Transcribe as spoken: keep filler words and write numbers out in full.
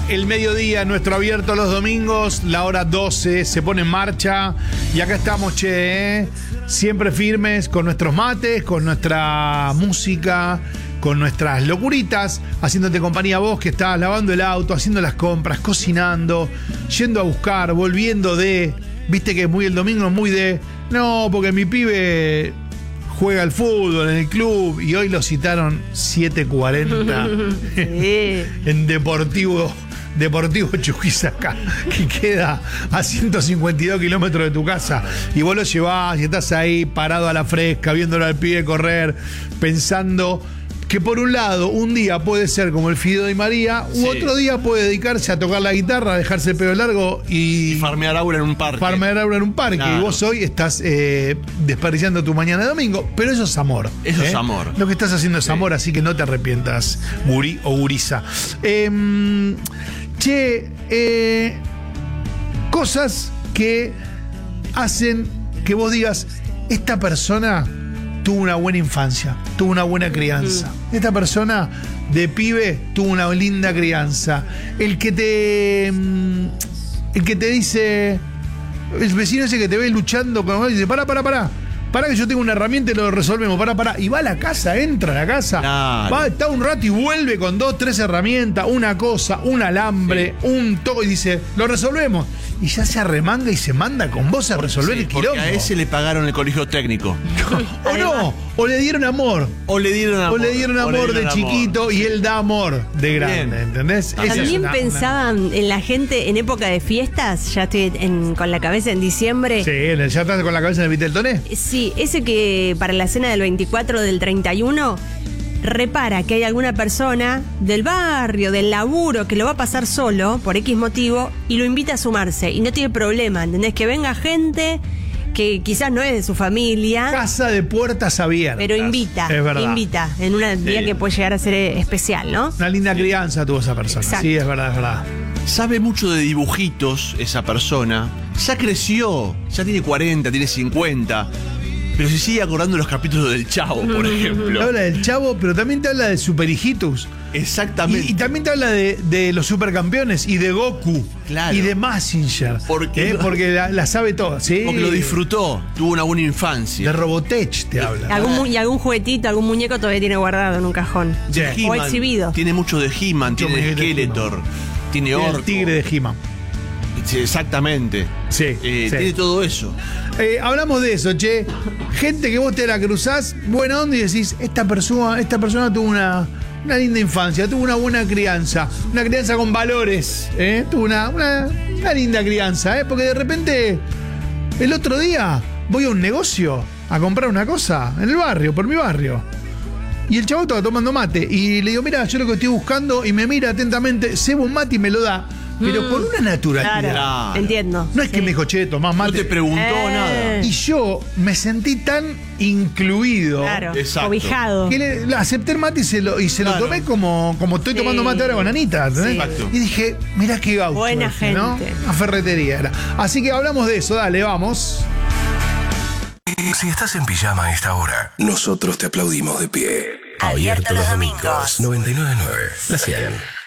el mediodía, nuestro abierto los domingos, la hora doce, se pone en marcha. Y acá estamos, che, ¿eh? Siempre firmes con nuestros mates, con nuestra música, con nuestras locuritas, haciéndote compañía a vos que estás lavando el auto, haciendo las compras, cocinando, yendo a buscar, volviendo de... Viste que es muy el domingo, muy de... No, porque mi pibe juega al fútbol en el club y hoy lo citaron siete cuarenta sí. en Deportivo Deportivo Chuquisaca, que queda a ciento cincuenta y dos kilómetros de tu casa, y vos lo llevás y estás ahí parado a la fresca viéndolo al pibe correr, pensando que por un lado un día puede ser como el Fideo Di María, u sí. otro día puede dedicarse a tocar la guitarra, dejarse el pelo largo y, y farmear aura en un parque. Farmear aura en un parque. Claro. Y vos hoy estás eh, desperdiciando tu mañana de domingo, pero eso es amor. Eso ¿eh? es amor. Lo que estás haciendo es sí. amor, así que no te arrepientas, gurí o gurisa. Eh, che, eh, cosas que hacen que vos digas, esta persona tuvo una buena infancia, tuvo una buena crianza. Mm. Esta persona de pibe tuvo una linda crianza. El que te... El que te dice... El vecino ese que te ve luchando con algo y dice, pará, pará, pará. Pará que yo tengo una herramienta y lo resolvemos, pará, pará. Y va a la casa, entra a la casa, claro. va, está un rato y vuelve con dos, tres herramientas, una cosa, un alambre, sí. un toco y dice, lo resolvemos. Y ya se arremanga y se manda con vos a resolver sí, el quilombo. Porque a ese le pagaron el colegio técnico. O no, o le dieron amor. O le dieron amor. O le dieron amor le dieron de amor. chiquito y él da amor de grande, bien. ¿Entendés? También una, pensaban una... en la gente en época de fiestas, ya estoy en, con la cabeza en diciembre. Sí, ya estás con la cabeza en el Viteltoné. Sí, ese que para la cena del veinticuatro, del treinta y uno... repara que hay alguna persona del barrio, del laburo, que lo va a pasar solo por X motivo y lo invita a sumarse. Y no tiene problema, ¿entendés? Que venga gente que quizás no es de su familia. Casa de puertas abiertas. Pero invita, es verdad. invita en un día sí. que puede llegar a ser especial, ¿no? Una linda sí. crianza tuvo esa persona. Exacto. Sí, es verdad, es verdad. Sabe mucho de dibujitos esa persona. Ya creció, ya tiene cuarenta, tiene cincuenta. Pero se sigue acordando de los capítulos del Chavo, por ejemplo. Te habla del Chavo, pero también te habla de Super Hijitus. Exactamente. Y, y también te habla de, de los supercampeones y de Goku. Claro. Y de Mazinger. Porque, ¿eh? porque la, la sabe todo. ¿Sí? Porque lo disfrutó, tuvo una buena infancia. De Robotech te habla. ¿Algún, y algún juguetito, algún muñeco todavía tiene guardado en un cajón. Yeah. O exhibido. Tiene mucho de He-Man, tiene de Skeletor, tiene Orco. El tigre de He-Man. Sí, exactamente. Sí, eh, sí. Tiene todo eso. Eh, hablamos de eso, che. Gente que vos te la cruzás, buena onda, y decís, esta persona, esta persona tuvo una, una linda infancia, tuvo una buena crianza, una crianza con valores, ¿eh? Tuvo una, una, una linda crianza, ¿eh? Porque de repente, el otro día, voy a un negocio a comprar una cosa en el barrio, por mi barrio. Y el chavo estaba tomando mate. Y le digo, mira, yo lo que estoy buscando, y me mira atentamente, cebo un mate y me lo da. Pero mm, con una naturalidad. Claro, claro. Entiendo. No es sí. que me dijo, che, tomás mate. No te preguntó eh. nada. Y yo me sentí tan incluido. Claro, exacto. cobijado. Que le, le acepté el mate y se lo, y se claro. lo tomé como, como estoy sí. tomando mate ahora con Anita. Sí. Y dije, mirá qué gaucho. Buena este, gente. ¿no? Una ferretería era. Así que hablamos de eso, dale, vamos. Si estás en pijama a esta hora, nosotros te aplaudimos de pie. Abierto los domingos. noventa y nueve punto nueve. La cien.